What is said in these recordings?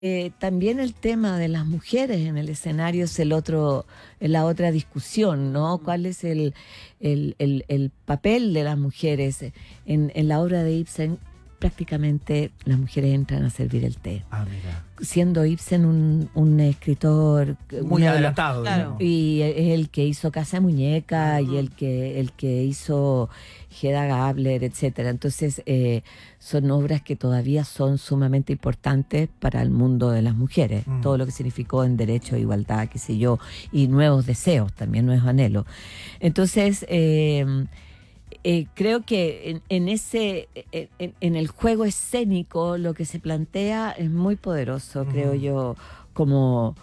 también el tema de las mujeres en el escenario es la otra discusión, ¿no? ¿Cuál es el papel de las mujeres? En la obra de Ibsen, prácticamente las mujeres entran a servir el té. Ah, mira. Siendo Ibsen un escritor Muy adelantado, claro. y es el que hizo Casa de Muñeca y el que hizo Hedda Gabler, etcétera. Entonces son obras que todavía son sumamente importantes para el mundo de las mujeres, todo lo que significó en derecho, igualdad, qué sé yo, y nuevos deseos, también nuevos anhelos. Entonces creo que en el juego escénico lo que se plantea es muy poderoso, creo yo, como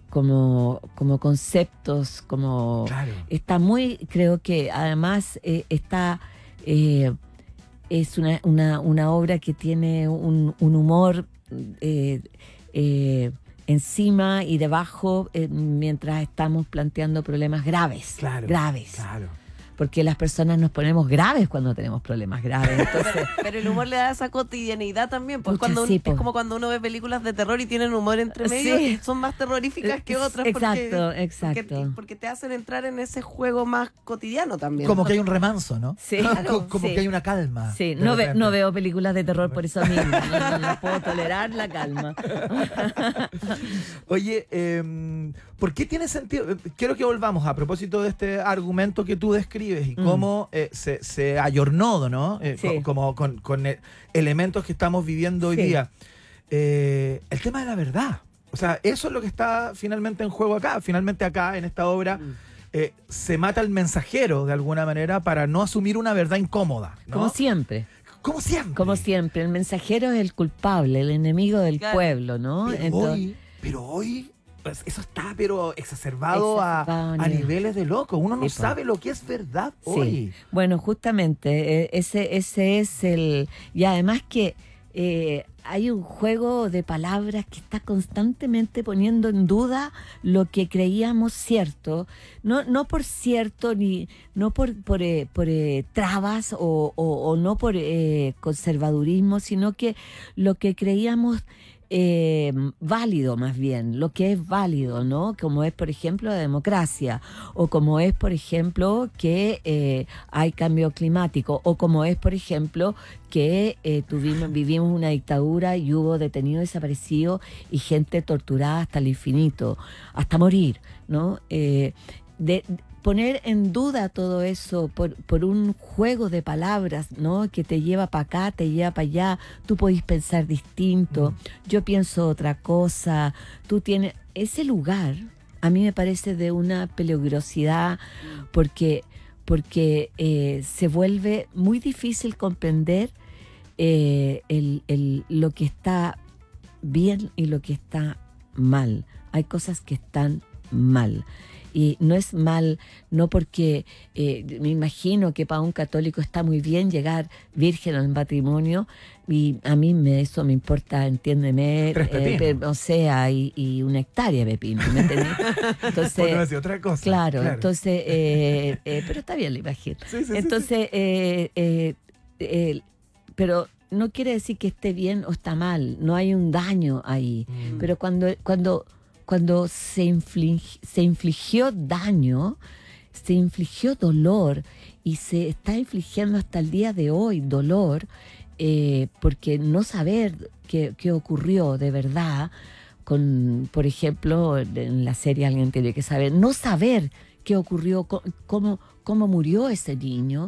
conceptos, como Claro. está muy, creo que además es una obra que tiene un humor encima y debajo, mientras estamos planteando problemas graves, Claro. graves. Claro. Porque las personas nos ponemos graves cuando tenemos problemas graves. Entonces, Pero el humor le da esa cotidianidad también, pues Pucha, cuando sí, es po. como cuando uno ve películas de terror y tienen humor entre medio, Sí. y son más terroríficas que otras Exacto. porque te hacen entrar en ese juego más cotidiano también. Como que hay un remanso, ¿no? Sí, Como sí. que hay una calma. Sí, de no repente. veo películas de terror por eso mismo. No puedo tolerar la calma. Oye, ¿por qué tiene sentido? Quiero que volvamos a propósito de este argumento que tú describes y cómo se ayornó, ¿no? Sí. Como con elementos que estamos viviendo hoy Sí. día. El tema de la verdad. O sea, eso es lo que está finalmente en juego acá. Finalmente acá, en esta obra, se mata al mensajero de alguna manera para no asumir una verdad incómoda, ¿no? Como siempre. Como siempre. Como siempre. El mensajero es el culpable, el enemigo del Claro. pueblo, ¿no? Pero hoy pues, eso está exacerbado a Exacto. niveles de loco. Uno no Sí, po. sabe lo que es verdad Sí. hoy. Bueno, justamente, ese es el... Y además que hay un juego de palabras que está constantemente poniendo en duda lo que creíamos cierto. No por cierto, ni no por trabas o no por conservadurismo, sino que lo que creíamos válido, más bien, lo que es válido, ¿no? Como es, por ejemplo, la democracia, o como es, por ejemplo, que hay cambio climático, o como es, por ejemplo, que vivimos una dictadura y hubo detenidos, desaparecidos y gente torturada hasta el infinito, hasta morir, ¿no? Poner en duda todo eso por un juego de palabras, ¿no? Que te lleva para acá, te lleva para allá. Tú podés pensar distinto, yo pienso otra cosa. Tú tienes ese lugar, a mí me parece de una peligrosidad porque se vuelve muy difícil comprender lo que está bien y lo que está mal. Hay cosas que están mal. Y no es mal, no porque me imagino que para un católico está muy bien llegar virgen al matrimonio, y a mí eso me importa, entiéndeme, 3 pepinos. o sea, y una hectárea de pepino, ¿me entendés? Entonces, Por no decir otra cosa. claro, entonces, pero está bien la imagen. Sí, sí, Entonces, pero no quiere decir que esté bien o está mal, no hay un daño ahí. Pero cuando se infligió daño, se infligió dolor, y se está infligiendo hasta el día de hoy dolor, porque no saber qué ocurrió de verdad, por ejemplo, en la serie alguien tiene que saber, no saber qué ocurrió, cómo murió ese niño,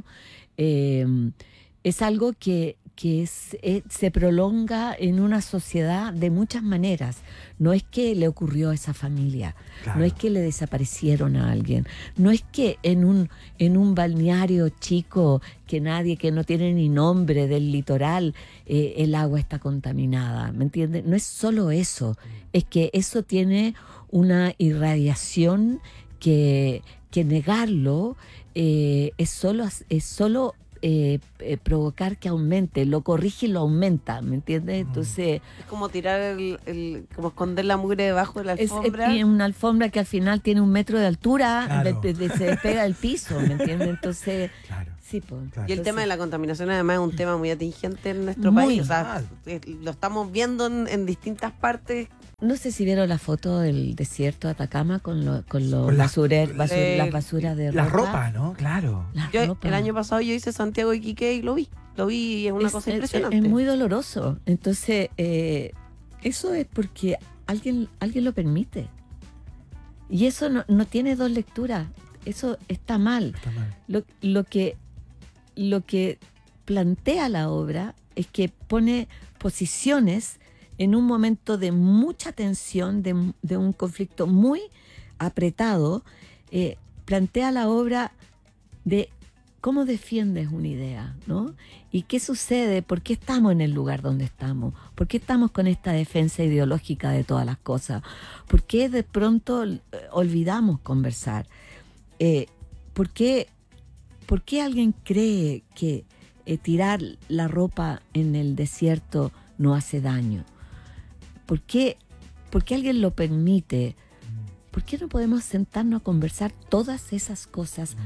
es algo que se prolonga en una sociedad de muchas maneras. No es que le ocurrió a esa familia, Claro. no es que le desaparecieron a alguien, no es que en un balneario chico que no tiene ni nombre del litoral, el agua está contaminada, ¿me entiendes? No es solo eso, es que eso tiene una irradiación que negarlo es solo provocar que aumente, lo corrige y lo aumenta, ¿me entiendes? Entonces Es como tirar como esconder la mugre debajo de la alfombra. es una alfombra que al final tiene 1 metro de altura, Claro. se despega del piso, ¿me entiendes? Entonces Claro. Sí, pues. Claro. Y el tema de la contaminación además es un tema muy atingente en nuestro Muy país. O sea, mal. lo estamos viendo en distintas partes. No sé si vieron la foto del desierto de Atacama con los Con las- las basuras de ropa. La ropa, ¿no? Claro. La Yo ropa. el año pasado yo hice Santiago de Iquique y lo vi y es una cosa impresionante. Es muy doloroso. Entonces, eso es porque alguien lo permite. Y eso no tiene dos lecturas. Eso está mal. Está mal. Lo que plantea la obra es que pone posiciones en un momento de mucha tensión, de un conflicto muy apretado. Plantea la obra de cómo defiendes una idea, ¿no? Y qué sucede, por qué estamos en el lugar donde estamos, por qué estamos con esta defensa ideológica de todas las cosas, por qué de pronto olvidamos conversar. ¿Por qué alguien cree que tirar la ropa en el desierto no hace daño? ¿Por qué alguien lo permite? ¿Por qué no podemos sentarnos a conversar todas esas cosas?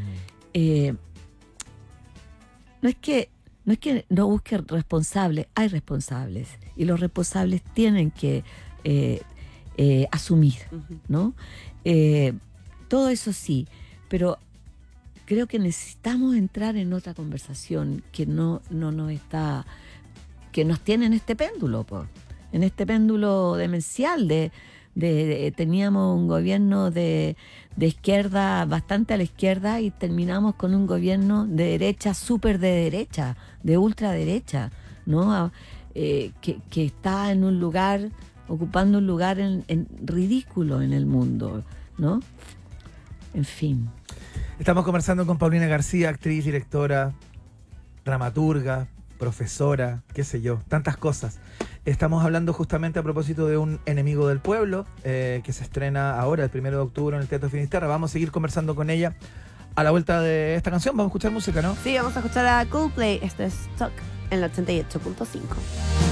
No es que no busquen responsables, hay responsables y los responsables tienen que asumir, Ujú. ¿no? Todo eso sí, pero creo que necesitamos entrar en otra conversación que no nos está, que nos tiene en este péndulo, en este péndulo demencial teníamos un gobierno de izquierda, bastante a la izquierda, y terminamos con un gobierno de derecha, súper de derecha, de ultraderecha, ¿no? Que está en un lugar, ocupando un lugar en ridículo en el mundo, ¿no? En fin. Estamos conversando con Paulina García, actriz, directora, dramaturga, profesora, qué sé yo, tantas cosas. Estamos hablando justamente a propósito de Un enemigo del pueblo, que se estrena ahora, el 1 de octubre, en el Teatro Finisterra. Vamos a seguir conversando con ella a la vuelta de esta canción. Vamos a escuchar música, ¿no? Sí, vamos a escuchar a Coldplay. Esto es Talk en la 88.5.